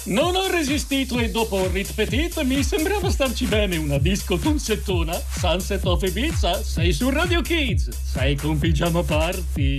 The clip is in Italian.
Non ho resistito e dopo Rit Petit mi sembrava starci bene una disco tunsettona. Sunset of Ibiza, sei su Radio Kids, sei con Pigiama Party.